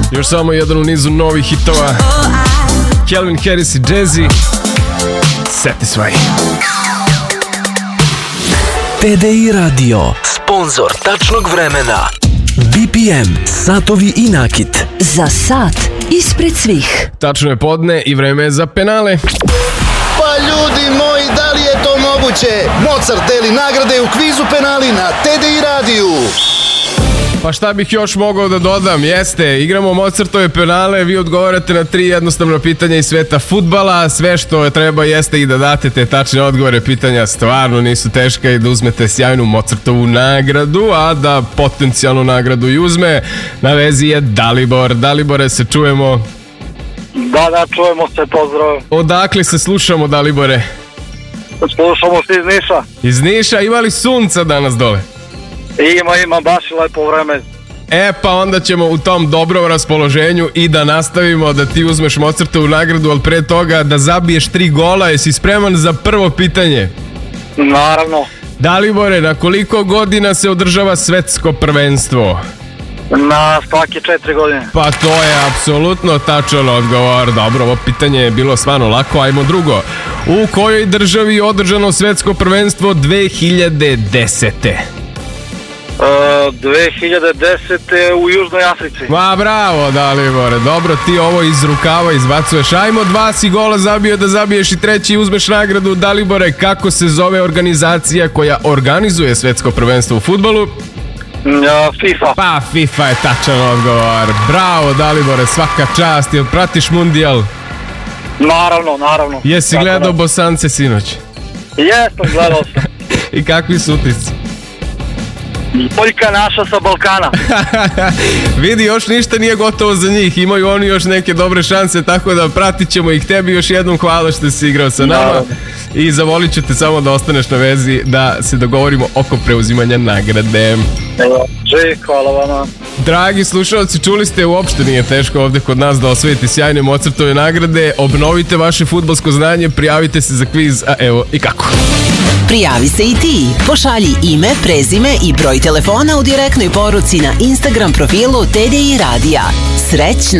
Još samo jedan u nizu novih hitova. Calvin Harris i Jay-Z, Satisfy. TDI Radio, sponsor tačnog vremena. BPM, satovi i nakit. Za sat ispred svih. Tačno je podne i vreme je za penale. Pa ljudi moji, da li je to moguće? Mozart deli nagrade u kvizu penali na TDI radiju. Pa šta bih još mogao da dodam? Jeste, igramo Mozartove penale, vi odgovarate na 3 jednostavna pitanja iz sveta fudbala. Sve što treba jeste i da date te tačne odgovore. Pitanja stvarno nisu teška i da uzmete sjajnu Mozartovu nagradu, a da potencijalnu nagradu i uzme. Na vezi je Dalibor. Dalibore, se čujemo? Da, čujemo se, pozdrav. Odakle se slušamo, Dalibore? Slušamo se iz Niša. Iz Niša, ima li sunca danas dole? Ima baš lepo vreme. Pa onda ćemo u tom dobrom raspoloženju i da nastavimo da ti uzmeš Mozartovu nagradu, ali pre toga da zabiješ 3 gola. Jesi spreman za prvo pitanje? Naravno. Dalibore, na koliko godina se održava svetsko prvenstvo? Na svake 4 godine. Pa to je apsolutno tačan odgovor. Dobro, ovo pitanje je bilo stvarno lako. Ajmo drugo. U kojoj državi je održano svetsko prvenstvo 2010. 2010. u Južnoj Africi. Ma bravo, Dalibore, dobro ti ovo iz rukava izbacuješ. Ajmo, 2 si gola zabio, da zabiješ i 3 i uzmeš nagradu. Dalibore, kako se zove organizacija koja organizuje svetsko prvenstvo u fudbalu? FIFA. Pa FIFA je tačan odgovor. Bravo, Dalibore, svaka čast. Jel pratiš mundijal? Naravno. Jesi gledao Bosance sinoć? Jesam, gledao sam. I kakvi su utisci? Poljka naša sa Balkana. Vidi, još ništa nije gotovo za njih. Imaju oni još neke dobre šanse, tako da pratit ćemo ih. Tebi još jednom hvala što si igrao sa nama. I zavolit ću te samo da ostaneš na vezi, da se dogovorimo oko preuzimanja nagrade. Hvala vama. Dragi slušalci, čuli ste, uopšte nije teško ovde kod nas da osvojite sjajne Mozartove nagrade. Obnovite vaše fudbalsko znanje, prijavite se za kviz, a evo i kako. Prijavi se i ti. Pošalji ime, prezime i broj telefona u direktnoj poruci na Instagram profilu TDI Radija. Srećno!